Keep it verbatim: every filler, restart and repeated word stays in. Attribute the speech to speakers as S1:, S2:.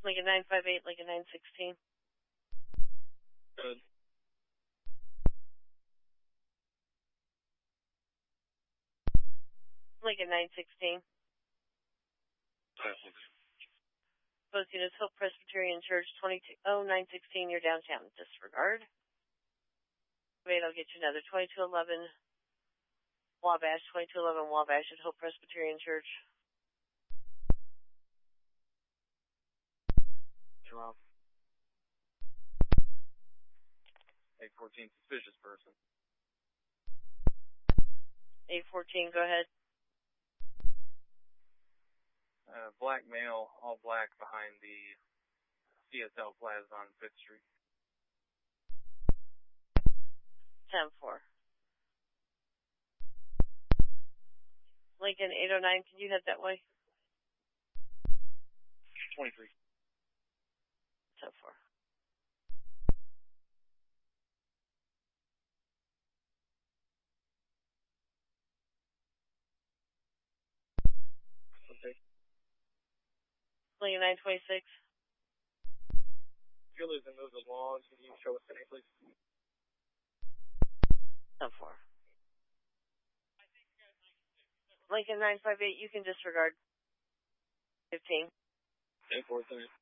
S1: Lincoln nine five eight, Lincoln nine sixteen.
S2: Good.
S1: Lincoln nine sixteen. Both units, Hope Presbyterian Church, twenty-two oh nine sixteen, you're downtown. Disregard. Wait, I'll get you another twenty-two eleven Wabash, twenty-two eleven Wabash at Hope Presbyterian Church.
S2: Jerome. eight fourteen, suspicious person.
S1: eight fourteen, go ahead.
S2: Uh, black male, all black behind the C S L Plaza on fifth Street.
S1: ten four. Lincoln eight oh nine, can you head that way?
S2: twenty-three.
S1: ten four.
S2: Okay.
S1: Lincoln nine twenty-six.
S2: If you're losing those along, can you show us the name, please?
S1: ten four. Lincoln nine five eight, you can disregard. fifteen.
S2: ten four,